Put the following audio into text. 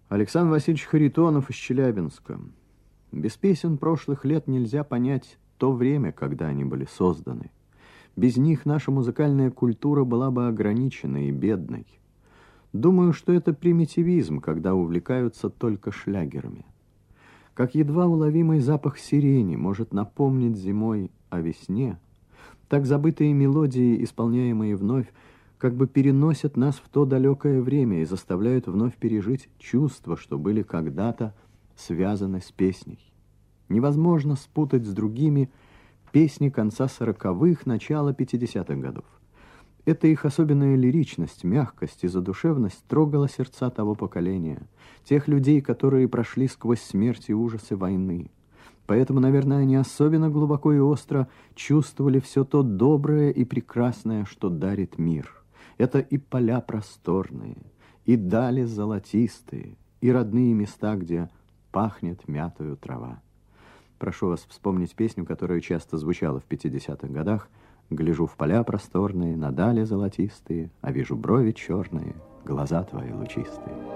Александр Васильевич Харитонов из Челябинска. Без песен прошлых лет нельзя понять то время, когда они были созданы. Без них наша музыкальная культура была бы ограничена и бедной. Думаю, что это примитивизм, когда увлекаются только шлягерами. Как едва уловимый запах сирени может напомнить зимой о весне, так забытые мелодии, исполняемые вновь, как бы переносят нас в то далекое время и заставляют вновь пережить чувства, что были когда-то связаны с песней. Невозможно спутать с другими песни конца 40-х, начала 50-х годов. Эта их особенная лиричность, мягкость и задушевность трогала сердца того поколения, тех людей, которые прошли сквозь смерть и ужасы войны. Поэтому, наверное, они особенно глубоко и остро чувствовали все то доброе и прекрасное, что дарит мир. Это и поля просторные, и дали золотистые, и родные места, где пахнет мятою трава. Прошу вас вспомнить песню, которая часто звучала в 50-х годах. «Гляжу в поля просторные, на дали золотистые, а вижу брови черные, глаза твои лучистые».